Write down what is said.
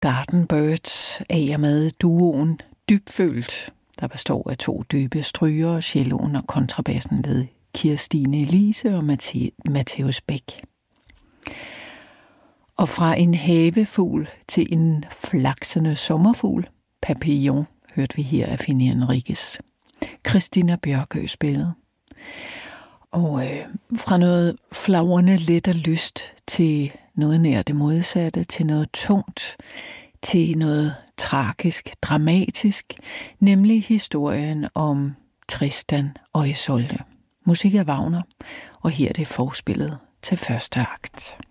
Garden Birds af med duoen Dybfølt, der består af 2 dybe strygere, celloen og kontrabassen ved Kirstine Elise og Matthæus Bæk. Og fra en havefugl til en flaksende sommerfugl, Papillon, hørte vi her af Fini Enriquez. Christina Bjørkøe spillede. Og fra noget flagrende let og lyst til noget nær det modsatte, til noget tungt, til noget tragisk, dramatisk, nemlig historien om Tristan og Isolde. Musik af Wagner, og her er det forspillet til første akt.